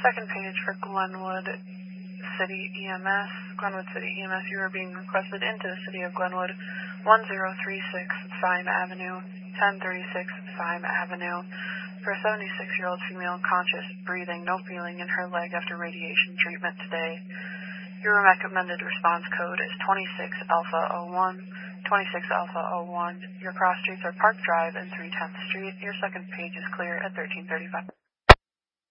second page for Glenwood City EMS. Glenwood City EMS, you are being requested into the city of Glenwood, 1036 Syme Avenue, 1036 Syme Avenue, for a 76-year-old female conscious, breathing, no feeling in her leg after radiation treatment today. Your recommended response code is 26 Alpha 01. 26 Alpha 01. Your cross streets are Park Drive and 310th Street. Your second page is clear at 1335.